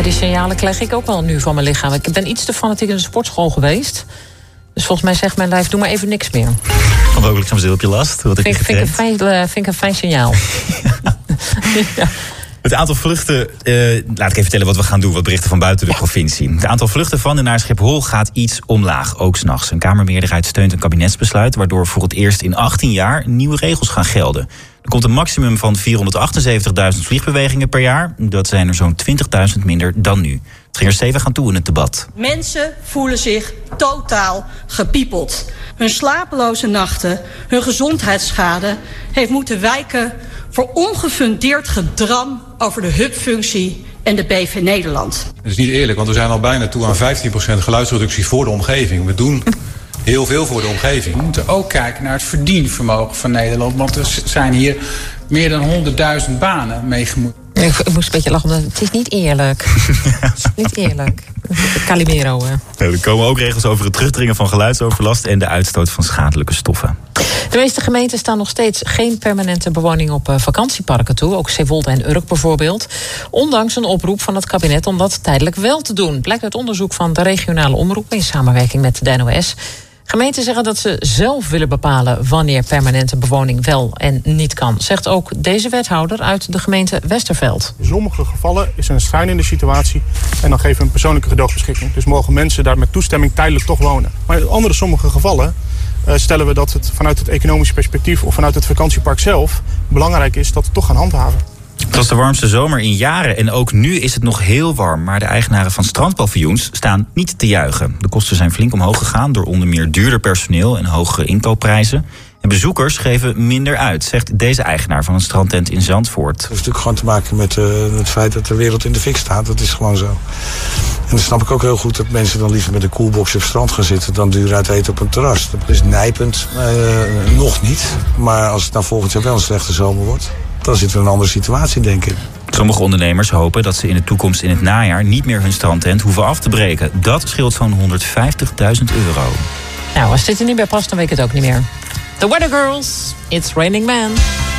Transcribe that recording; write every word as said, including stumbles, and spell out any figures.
Ja, die signalen krijg ik ook wel nu van mijn lichaam. Ik ben iets te fanatiek in de sportschool geweest. Dus volgens mij zegt mijn lijf, doe maar even niks meer. Van welk lichaamsdeel op je last? Wat heb je vind, vind, ik een fijn, uh, vind ik een fijn signaal. Ja. Het aantal vluchten, uh, laat ik even vertellen wat we gaan doen, wat berichten van buiten de provincie. Het aantal vluchten van en naar Schiphol gaat iets omlaag, ook 's nachts. Een Kamermeerderheid steunt een kabinetsbesluit, waardoor voor het eerst in achttien jaar nieuwe regels gaan gelden. Er komt een maximum van vierhonderdachtenzeventigduizend vliegbewegingen per jaar. Dat zijn er zo'n twintigduizend minder dan nu. Het ging er stevig aan toe in het debat. Mensen voelen zich totaal gepiepeld. Hun slapeloze nachten, hun gezondheidsschade heeft moeten wijken voor ongefundeerd gedram over de hubfunctie en de B V Nederland. Dat is niet eerlijk, want we zijn al bijna toe aan vijftien procent geluidsreductie voor de omgeving. We doen heel veel voor de omgeving. We moeten ook kijken naar het verdienvermogen van Nederland. Want er zijn hier meer dan honderdduizend banen mee gemoeid. Ik, ik moest een beetje lachen, omdat het is niet eerlijk. Het is niet eerlijk. Calimero, hè. Er komen ook regels over het terugdringen van geluidsoverlast en de uitstoot van schadelijke stoffen. De meeste gemeenten staan nog steeds geen permanente bewoning op uh, vakantieparken toe. Ook Zeewolde en Urk bijvoorbeeld. Ondanks een oproep van het kabinet om dat tijdelijk wel te doen. Blijkt uit onderzoek van de regionale omroep in samenwerking met de N O S. Gemeenten zeggen dat ze zelf willen bepalen wanneer permanente bewoning wel en niet kan. Zegt ook deze wethouder uit de gemeente Westerveld. In sommige gevallen is er een schrijnende situatie en dan geven we een persoonlijke gedoogbeschikking. Dus mogen mensen daar met toestemming tijdelijk toch wonen. Maar in andere sommige gevallen uh, stellen we dat het vanuit het economische perspectief of vanuit het vakantiepark zelf belangrijk is dat we toch gaan handhaven. Het was de warmste zomer in jaren en ook nu is het nog heel warm. Maar de eigenaren van strandpaviljoens staan niet te juichen. De kosten zijn flink omhoog gegaan door onder meer duurder personeel en hogere inkoopprijzen. En bezoekers geven minder uit, zegt deze eigenaar van een strandtent in Zandvoort. Dat heeft natuurlijk gewoon te maken met uh, het feit dat de wereld in de fik staat. Dat is gewoon zo. En dan snap ik ook heel goed dat mensen dan liever met een koelbox op het strand gaan zitten dan duur uit eten op een terras. Dat is nijpend, uh, nog niet. Maar als het nou volgend jaar wel een slechte zomer wordt, dan zitten we in een andere situatie, denk ik. Sommige ondernemers hopen dat ze in de toekomst in het najaar niet meer hun strandtent hoeven af te breken. Dat scheelt zo'n honderdvijftigduizend euro. Nou, als dit er niet bij past, dan weet ik het ook niet meer. The Weather Girls, It's Raining Man.